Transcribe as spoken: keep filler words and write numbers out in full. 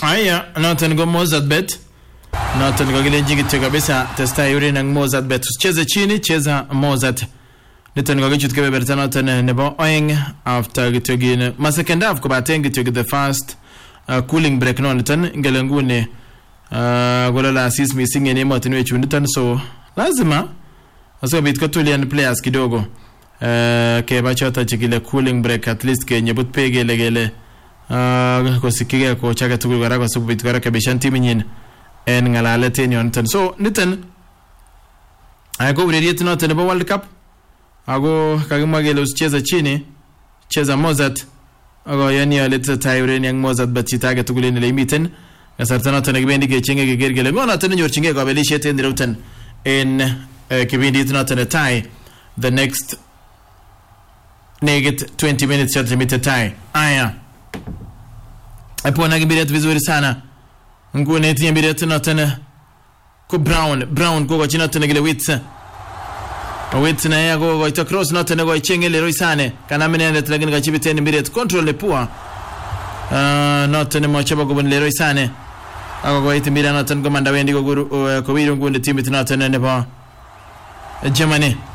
Aya, noton go Mozart bet. Noton go gilenji kityo kabisa testa yuri ng Mozart bet. Cheza chini, cheza Mozart. Niton go gichut kebeberta noton nebo oeng after kityo gine. Ma second half ko baten kityo the first uh, cooling break no niton ngelengune uh, gola assist missing ene motinwe chuniton so lazima aso bit ko tulian players kidogo. Uh, ke bachota chikile cooling break at least ke nyebut pegele gele uh, ko sikige ko chaga tugul gara ko subit gara ke bishan timinyin en ngalale ten yonton so niten ay go urediet no ten World Cup ago kagimagele usicheza chini cheza Mozart ago yani aleta tayure yang Mozart batitaga tugul ne limiten gasartana ten gibendi ke chenge ke gergele ngona ten nyor chinge ko belishe ten routen en uh, kibindi no ten tie the next Negate twenty minutes ya limite tie. Aya. Hapo anakimbia vizuri sana. Ngune timbia tena tena. Ko Brown, Brown go china tena gile Wits. Wits na ya go go cross na tena go chengele roisane. Kana menende tena gine gachibite ni mbia control le poa. Ah na tena machaba go bonle roisane. Ago go itimbia na tena go manda wendi go guru ko wiru ngune timbia tena tena ne ba. Germany